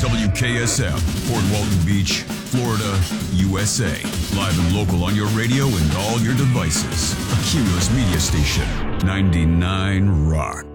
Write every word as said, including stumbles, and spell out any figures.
W K S F, Port Walton Beach, Florida, U S A. Live and local on your radio and all your devices. A Cumulus Media Station, ninety-nine Rock.